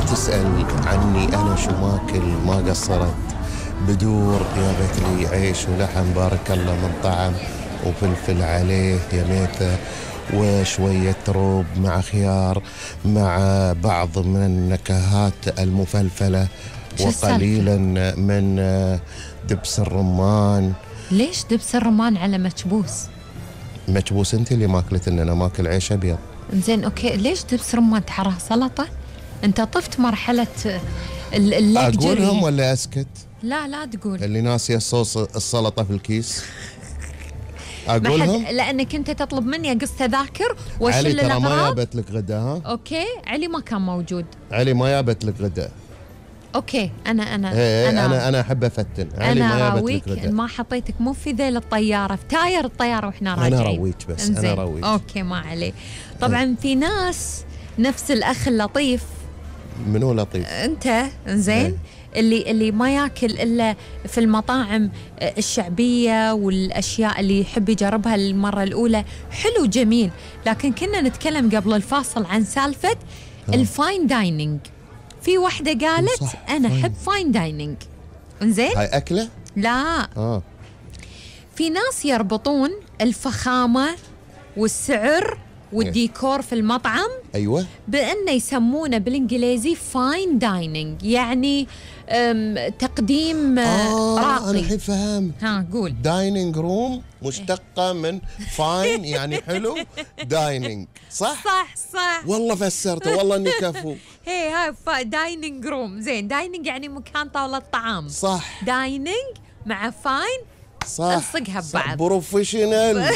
تسأل عني أنا شو ماكل ما قصرت، بدور جابت لي عيش ولحم بارك الله من طعم، وفلفل عليه يا ميته، وشوية روب مع خيار، مع بعض من النكهات المفلفلة، وقليلا من دبس الرمان. ليش دبس الرمان على مكبوس؟ مكبوس انت اللي ماكلت، ان انا ماكل عيش ابيض. زين اوكي، ليش دبس رمان تحرها سلطة؟ انت طفت مرحلة اللكجري. اقولهم ولا اسكت؟ لا تقول. اللي ناسي الصوص السلطة في الكيس اقولهم؟ لانك انت تطلب مني اقص تذاكر واشيل علي ترى الاغراض. ما جابت لك غدا. ها اوكي، علي ما كان موجود. علي ما جابت لك غدا. اوكي انا احب افتن. علي ما جابت لك غدا. ما حطيتك مو في ذيل الطياره، في تاير الطياره واحنا راجعين. انا رويت بس انزين. انا رويت. اوكي ما عليه. طبعا في ناس نفس الاخ اللطيف. منو لطيف؟ انت انزين. اللي ما ياكل الا في المطاعم الشعبيه والاشياء اللي يحب يجربها المره الاولى. حلو جميل، لكن كنا نتكلم قبل الفاصل عن سالفه الفاين دايننج. في وحده قالت انا احب فاين دايننج. انزين، هاي اكله؟ لا في ناس يربطون الفخامه والسعر والديكور في المطعم ايوه بأنه يسمونه بالانجليزي فاين دايننج، يعني تقديم راقي. انا الحين فهمت. ها قول. دايننج روم مشتقه من فاين يعني حلو، دايننج صح والله فسرته، والله اني كفو. هاي دايننج روم. زين، دايننج يعني مكان طاوله طعام. صح. دايننج مع فاين صح، الصقها ببعض. بروفيشنال.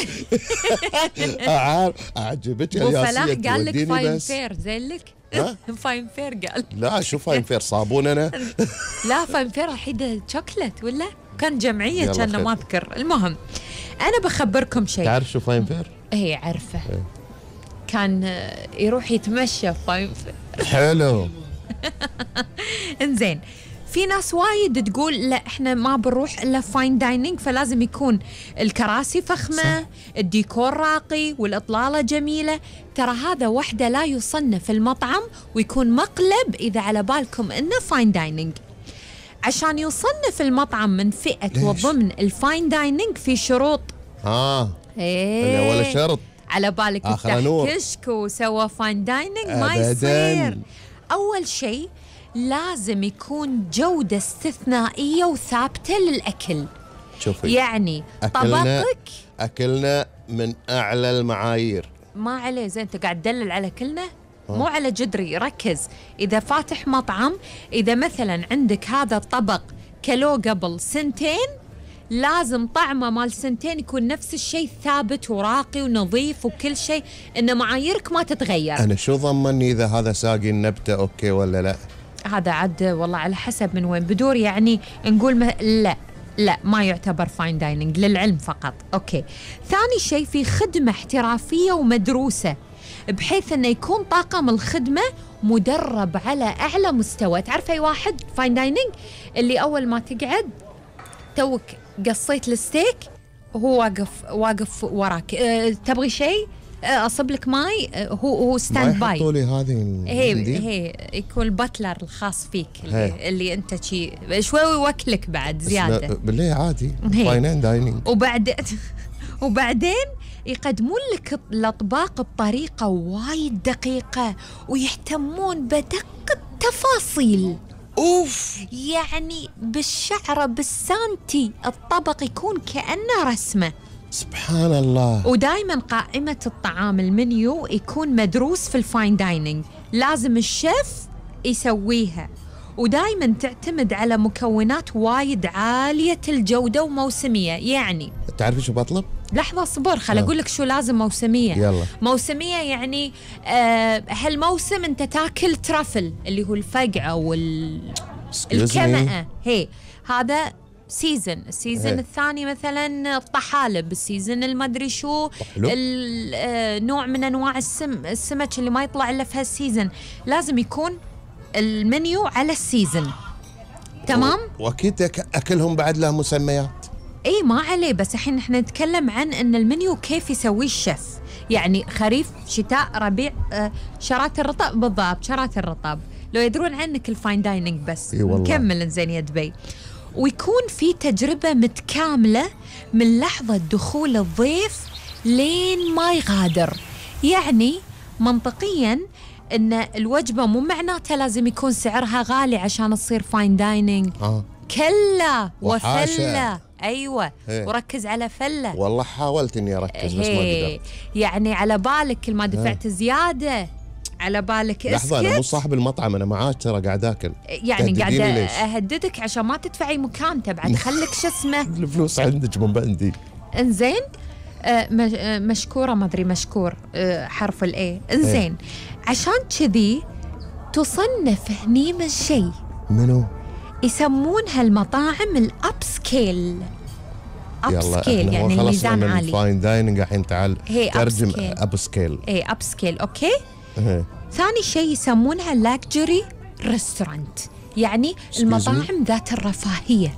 اعجبك يا ياسين. فلاح قال لك فاين فير. زين لك. فاين فير قال. لا شو فاين فير؟ صابون انا. لا فاين فير الحين شوكلت ولا كان جمعيه، كان ما اذكر. المهم انا بخبركم شيء. تعرف شو فاين فير؟ اي عارفه. كان يروح يتمشى فاين فير. حلو. انزين، في ناس وايد تقول لا احنا ما بنروح الا فاين دايننج، فلازم يكون الكراسي فخمه، صح. الديكور راقي والاطلاله جميله. ترى هذا وحده لا يصنف المطعم ويكون مقلب اذا على بالكم انه فاين دايننج. عشان يصنف المطعم من فئه وضمن الفاين دايننج في شروط. ايه ولا شرط على بالك يفتح كشك وسوى فاين دايننج ما يصير. اول شيء لازم يكون جودة استثنائية وثابتة للأكل. شوفي يعني طبقك أكلنا من أعلى المعايير. ما عليه. زين انت قاعد تدلل على كلنا، مو على جدري. ركز، إذا فاتح مطعم، إذا مثلا عندك هذا الطبق كلو قبل سنتين، لازم طعمه مال سنتين يكون نفس الشيء، ثابت وراقي ونظيف وكل شيء، إن معاييرك ما تتغير. أنا شو ضمني إذا هذا ساقي النبتة أوكي ولا لا؟ هذا عد والله على حسب من وين بدور. يعني نقول لا ما يعتبر فاين دايننج للعلم فقط. اوكي. ثاني شيء في خدمة احترافية ومدروسة، بحيث انه يكون طاقم الخدمة مدرب على اعلى مستوى. تعرف اي واحد فاين دايننج اللي اول ما تقعد توك قصيت الستيك وهو واقف وراك، تبغي شيء اصب لك ماي، هو ستاند باي. يحطوا لي هذه هي يكون الباتلر الخاص فيك اللي انت شوي يوكلك بعد زياده. بالله عادي فاين دايننج. وبعدين يقدمون لك الاطباق بطريقه وايد دقيقه ويهتمون بدق التفاصيل. اوف، يعني بالشعره بالسانتي الطبق يكون كأنه رسمه. سبحان الله. ودائما قائمة الطعام المنيو يكون مدروس في الفاين دايننج، لازم الشيف يسويها، ودائما تعتمد على مكونات وايد عالية الجودة وموسمية. يعني تعرفي شو بطلب؟ لحظة اصبر، خل أقول لك شو لازم موسمية. يلا. موسمية يعني هالموسم انت تاكل ترافل اللي هو الفقعة والكمأة. هذا السيزن الثاني مثلا الطحالب، السيزن المدري شو، نوع من انواع السمك اللي ما يطلع الا في هالسيزن. لازم يكون المنيو على السيزن. تمام. واكيد اكلهم بعد له مسميات. اي ما عليه، بس الحين احنا نتكلم عن ان المنيو كيف يسويه الشيف. يعني خريف، شتاء، ربيع، شرات الرطب. بالضبط، شرات الرطب لو يدرون عنك الفاين دايننج بس. والله. نكمل زين يا دبي. ويكون في تجربة متكاملة من لحظة دخول الضيف لين ما يغادر. يعني منطقياً إن الوجبة مو معناته لازم يكون سعرها غالي عشان تصير فاين دايننج. كلا وفلة. أيوة. وركز على فلة. والله حاولت إني أركز بس ما قدرت. يعني على بالك كل ما دفعت زيادة على بالك اسكت. لحظة، أنا مو صاحب المطعم، أنا معاك ترى قاعد أكل. يعني قاعد أهددك عشان ما تدفعي مكان تبعد. خليك شو اسمه الفلوس عندك مو عندي. انزين. مشكورة، ما أدري مشكور حرف الأي. انزين. عشان كذي تصنف هني من شيء منو؟ يسمونها المطاعم الأب سكيل. أب سكيل يعني الميزان عالي. فاين دايننج الحين تعال ترجم أب سكيل. أب سكيل. أوكي. ثاني شيء يسمونها لاكجري ريستورانت، يعني المطاعم ذات الرفاهية.